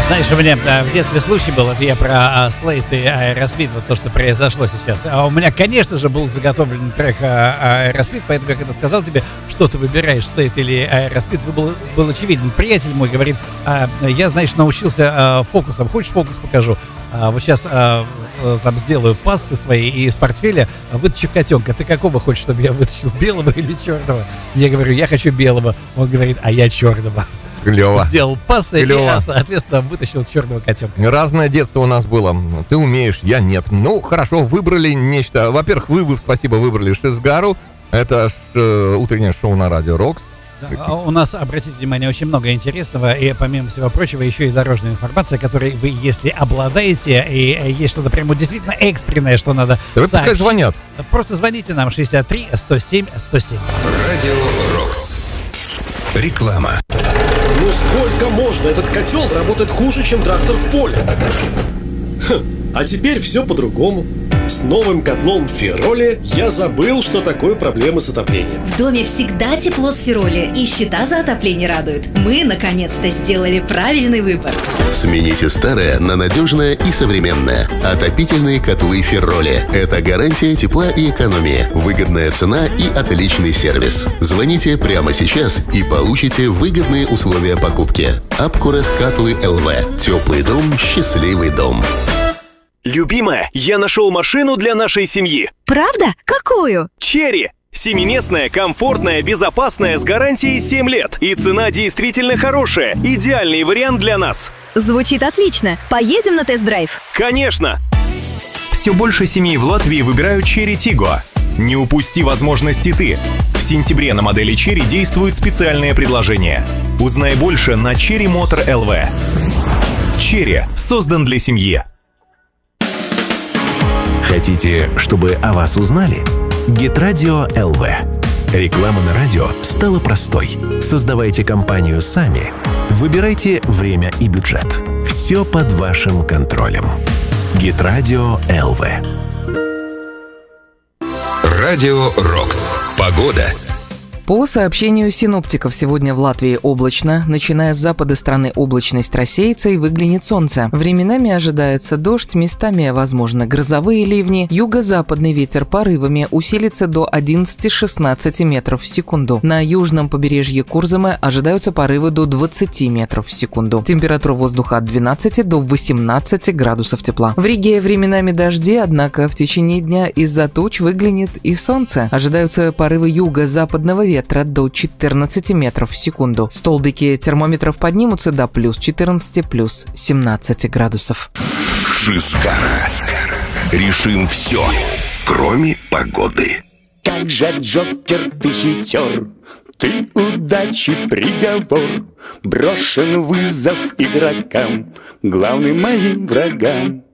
Знаешь, у меня в детстве случай был, это я про Слейт и Aerosmith, вот то, что произошло сейчас. А у меня, конечно же, был заготовлен трек Aerosmith, поэтому я когда сказал тебе, что ты выбираешь, Слейт или Aerosmith, был очевиден. Приятель мой говорит, я, знаешь, научился фокусом. Хочешь, фокус покажу? Вот сейчас там сделаю пассы свои и из портфеля вытащу котенка. Ты какого хочешь, чтобы я вытащил, белого или черного? Я говорю, я хочу белого. Он говорит, а я черного. Клево. Сделал пассы и, соответственно, вытащил черного котенка. Разное детство у нас было. Ты умеешь, я нет. Ну, хорошо, выбрали нечто. Во-первых, спасибо, выбрали Шизгару. Это утреннее шоу на Радио Рокс. Да, у нас, обратите внимание, очень много интересного, и, помимо всего прочего, еще и дорожная информация, которой вы, если обладаете, и есть что-то прямо действительно экстренное, что надо да пускай звонят. Просто звоните нам 63 107 107. Радио Рокс. Реклама. Ну сколько можно? Этот котел работает хуже, чем трактор в поле. А теперь все по-другому. С новым котлом Фероли я забыл, что такое проблемы с отоплением. В доме всегда тепло с Фероли, и счета за отопление радуют. Мы, наконец-то, сделали правильный выбор. Смените старое на надежное и современное. Отопительные котлы Фероли. Это гарантия тепла и экономии, выгодная цена и отличный сервис. Звоните прямо сейчас и получите выгодные условия покупки. Апкурес Катлы ЛВ. Теплый дом, счастливый дом. Любимая, я нашел машину для нашей семьи. Правда? Какую? Черри. Семиместная, комфортная, безопасная, с гарантией 7 лет. И цена действительно хорошая. Идеальный вариант для нас. Звучит отлично. Поедем на тест-драйв? Конечно. Все больше семей в Латвии выбирают Черри Тиго. Не упусти возможности ты. В сентябре на модели Черри действует специальное предложение. Узнай больше на Черри Мотор ЛВ. Черри создан для семьи. Хотите, чтобы о вас узнали? Геtradio ЛВ. Реклама на радио стала простой. Создавайте компанию сами. Выбирайте время и бюджет. Все под вашим контролем. Геtradio ЛВ. Радио Рокс. Погода. По сообщению синоптиков, сегодня в Латвии облачно. Начиная с запада страны облачность рассеется и выглянет солнце. Временами ожидается дождь, местами, возможно, грозовые ливни. Юго-западный ветер порывами усилится до 11-16 метров в секунду. На южном побережье Курзамы ожидаются порывы до 20 метров в секунду. Температура воздуха от 12 до 18 градусов тепла. В Риге временами дожди, однако в течение дня из-за туч выглянет и солнце. Ожидаются порывы юго-западного ветра до 14 метров в секунду. Столбики термометров поднимутся до плюс 14, плюс 17 градусов. Шизгара. Решим все, кроме погоды. Как же, Джокер, ты хитер, ты удачи приговор. Брошен вызов игрокам, главным моим врагам.